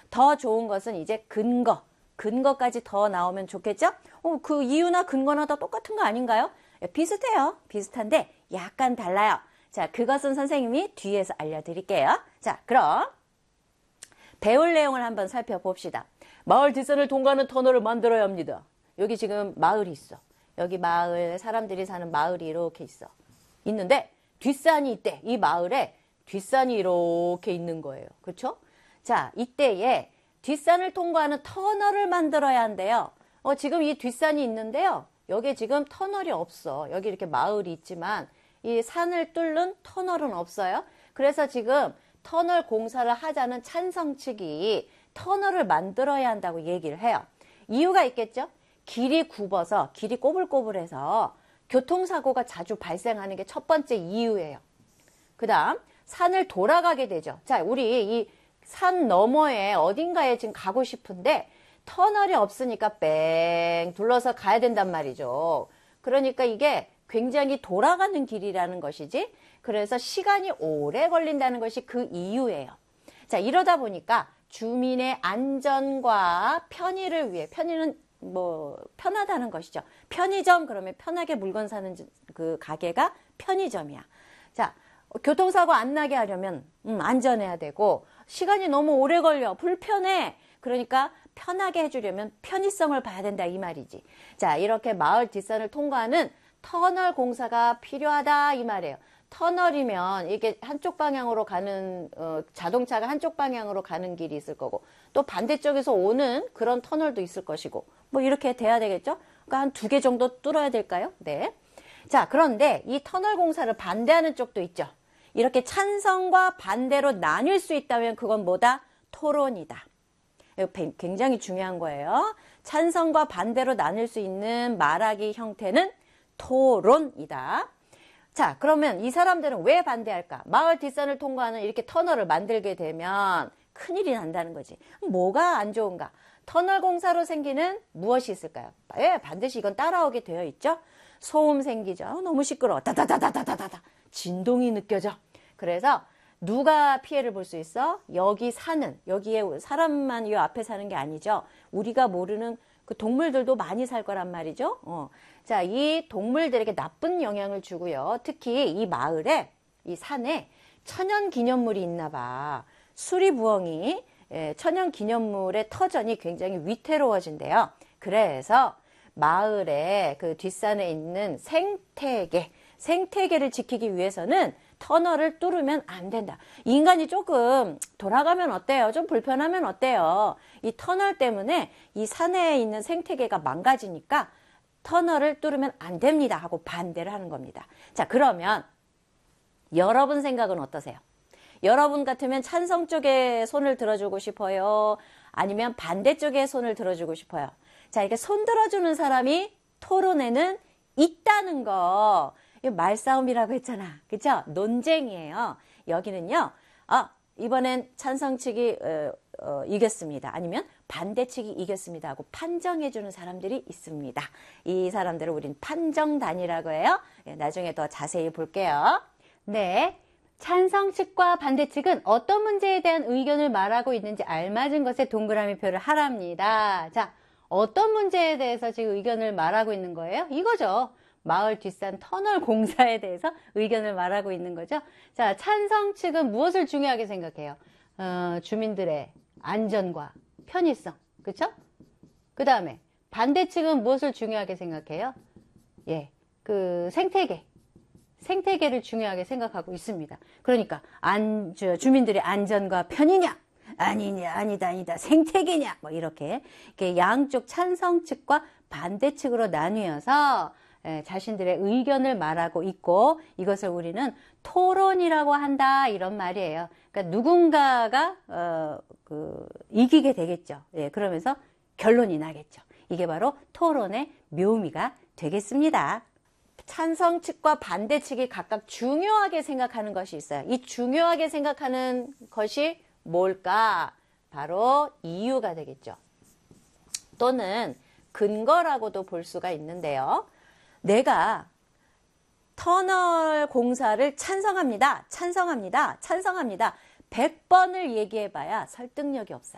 더 좋은 것은 이제 근거까지 더 나오면 좋겠죠? 그 이유나 근거나 다 똑같은 거 아닌가요? 비슷해요. 비슷한데 약간 달라요. 자, 그것은 선생님이 뒤에서 알려드릴게요. 자, 그럼 배울 내용을 한번 살펴봅시다. 마을 뒷산을 통과하는 터널을 만들어야 합니다. 여기 지금 마을이 있어. 여기 마을, 사람들이 사는 마을이 이렇게 있는데 뒷산이 있대. 이 마을에 뒷산이 이렇게 있는 거예요. 그렇죠? 자, 이때에 뒷산을 통과하는 터널을 만들어야 한대요. 지금 이 뒷산이 있는데요. 여기 지금 터널이 없어. 여기 이렇게 마을이 있지만 이 산을 뚫는 터널은 없어요. 그래서 지금 터널 공사를 하자는 찬성 측이 터널을 만들어야 한다고 얘기를 해요. 이유가 있겠죠? 길이 굽어서, 길이 꼬불꼬불해서 교통사고가 자주 발생하는 게 첫 번째 이유예요. 그 다음 산을 돌아가게 되죠. 자, 우리 이 산 너머에 어딘가에 지금 가고 싶은데 터널이 없으니까 뺑 둘러서 가야 된단 말이죠. 그러니까 이게 굉장히 돌아가는 길이라는 것이지. 그래서 시간이 오래 걸린다는 것이 그 이유예요. 자, 이러다 보니까 주민의 안전과 편의를 위해, 편의는 편하다는 것이죠. 편의점 그러면 편하게 물건 사는 그 가게가 편의점이야. 자, 교통사고 안 나게 하려면 안전해야 되고 시간이 너무 오래 걸려 불편해. 그러니까 편하게 해주려면 편의성을 봐야 된다 이 말이지. 자, 이렇게 마을 뒷산을 통과하는 터널 공사가 필요하다 이 말이에요. 터널이면 이게 한쪽 방향으로 가는 자동차가 한쪽 방향으로 가는 길이 있을 거고 또 반대쪽에서 오는 그런 터널도 있을 것이고 이렇게 돼야 되겠죠? 그러니까 한 2개 정도 뚫어야 될까요? 네. 자, 그런데 이 터널 공사를 반대하는 쪽도 있죠. 이렇게 찬성과 반대로 나뉠 수 있다면 그건 뭐다? 토론이다. 이거 굉장히 중요한 거예요. 찬성과 반대로 나뉠 수 있는 말하기 형태는 토론이다. 자, 그러면 이 사람들은 왜 반대할까? 마을 뒷산을 통과하는 이렇게 터널을 만들게 되면 큰일이 난다는 거지. 뭐가 안 좋은가? 터널 공사로 생기는 무엇이 있을까요? 반드시 이건 따라오게 되어 있죠. 소음 생기죠. 너무 시끄러워. 다다다다다다다. 진동이 느껴져. 그래서 누가 피해를 볼 수 있어? 여기에 사람만 이 앞에 사는 게 아니죠. 우리가 모르는 그 동물들도 많이 살 거란 말이죠. 자, 이 동물들에게 나쁜 영향을 주고요. 특히 이 마을에, 이 산에 천연기념물이 있나 봐. 수리부엉이, 천연기념물의 터전이 굉장히 위태로워진대요. 그래서 마을에 그 뒷산에 있는 생태계를 지키기 위해서는 터널을 뚫으면 안 된다. 인간이 조금 돌아가면 어때요? 좀 불편하면 어때요? 이 터널 때문에 이 산에 있는 생태계가 망가지니까 터널을 뚫으면 안 됩니다 하고 반대를 하는 겁니다. 자, 그러면 여러분 생각은 어떠세요? 여러분 같으면 찬성 쪽에 손을 들어주고 싶어요? 아니면 반대쪽에 손을 들어주고 싶어요? 자, 이렇게 손 들어주는 사람이 토론에는 있다는 거. 이거 말싸움이라고 했잖아. 그쵸? 논쟁이에요. 여기는요, 이번엔 찬성 측이 이겼습니다. 아니면 반대 측이 이겼습니다 하고 판정해주는 사람들이 있습니다. 이 사람들을 우린 판정단이라고 해요. 나중에 더 자세히 볼게요. 네. 찬성 측과 반대 측은 어떤 문제에 대한 의견을 말하고 있는지 알맞은 것에 동그라미 표를 하랍니다. 자, 어떤 문제에 대해서 지금 의견을 말하고 있는 거예요? 이거죠. 마을 뒷산 터널 공사에 대해서 의견을 말하고 있는 거죠. 자, 찬성 측은 무엇을 중요하게 생각해요? 주민들의 안전과 편의성. 그쵸? 그 다음에 반대 측은 무엇을 중요하게 생각해요? 그 생태계를 중요하게 생각하고 있습니다. 그러니까 주민들의 안전과 편의냐? 아니냐, 아니다, 생태계냐? 이렇게 양쪽 찬성 측과 반대 측으로 나뉘어서 자신들의 의견을 말하고 있고 이것을 우리는 토론이라고 한다 이런 말이에요. 그러니까 누군가가 이기게 되겠죠. 그러면서 결론이 나겠죠. 이게 바로 토론의 묘미가 되겠습니다. 찬성 측과 반대 측이 각각 중요하게 생각하는 것이 있어요. 이 중요하게 생각하는 것이 뭘까? 바로 이유가 되겠죠. 또는 근거라고도 볼 수가 있는데요. 내가 터널 공사를 찬성합니다. 100번을 얘기해봐야 설득력이 없어요.